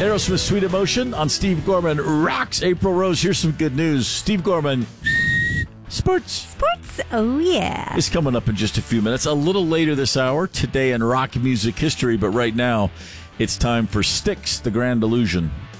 Aerosmith Sweet Emotion on Steve Gorman rocks. April Rose, here's some good news. Steve Gorman, Sports, oh yeah. is coming up in just a few minutes. A little later this hour, today in rock music history, but right now, it's time for Styx, The Grand Illusion.